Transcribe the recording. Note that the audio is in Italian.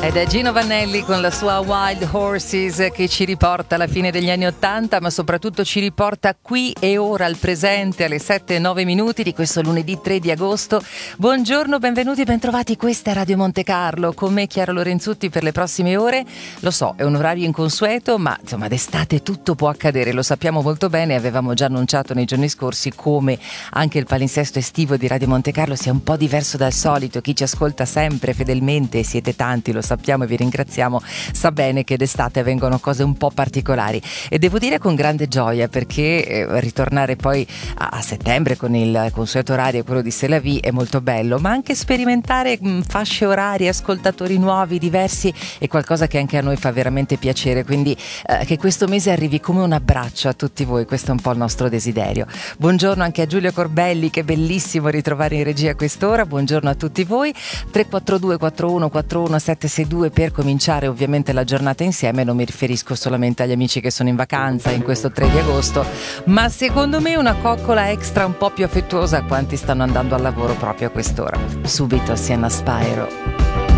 Ed è Gino Vannelli con la sua Wild Horses che ci riporta alla fine degli anni '80, ma soprattutto ci riporta qui e ora al presente alle 7:09 di questo lunedì 3 di agosto. Buongiorno, benvenuti, bentrovati, questa è Radio Monte Carlo, con me Chiara Lorenzutti per le prossime ore. Lo so, è un orario inconsueto, ma insomma d'estate tutto può accadere, lo sappiamo molto bene, avevamo già annunciato nei giorni scorsi come anche il palinsesto estivo di Radio Monte Carlo sia un po' diverso dal solito. Chi ci ascolta sempre fedelmente, siete tanti, lo sappiamo e vi ringraziamo, sa bene che d'estate avvengono cose un po' particolari e devo dire con grande gioia, perché ritornare poi a settembre con il consueto orario, quello di C'est la vie, è molto bello, ma anche sperimentare fasce orarie, ascoltatori nuovi, diversi, è qualcosa che anche a noi fa veramente piacere, quindi che questo mese arrivi come un abbraccio a tutti voi, questo è un po' il nostro desiderio. Buongiorno anche a Giulio Corbelli, che è bellissimo ritrovare in regia a quest'ora, buongiorno a tutti voi. 342 41 41 762 per cominciare ovviamente la giornata insieme. Non mi riferisco solamente agli amici che sono in vacanza in questo 3 di agosto, ma secondo me una coccola extra un po' più affettuosa a quanti stanno andando al lavoro proprio a quest'ora. Subito Sienna Spyro.